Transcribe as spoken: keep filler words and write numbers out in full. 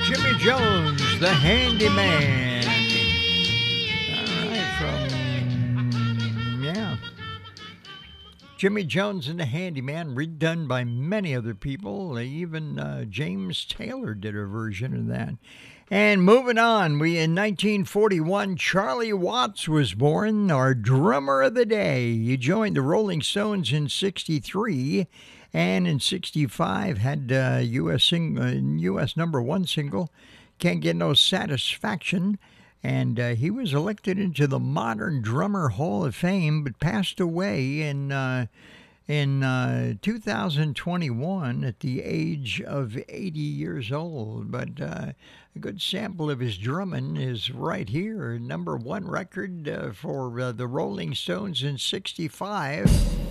Jimmy Jones, the handyman. All right, from, yeah. Jimmy Jones and the Handyman, redone by many other people. Even uh, James Taylor did a version of that. And moving on, we in nineteen forty-one, Charlie Watts was born, our drummer of the day. He joined the Rolling Stones in sixty-three, and in sixty-five had uh, U S sing, uh, U S number one single, Can't Get No Satisfaction. And uh, he was elected into the Modern Drummer Hall of Fame, but passed away in uh, in uh, two thousand twenty-one at the age of eighty years old. But uh, a good sample of his drumming is right here. Number one record uh, for uh, the Rolling Stones in sixty-five.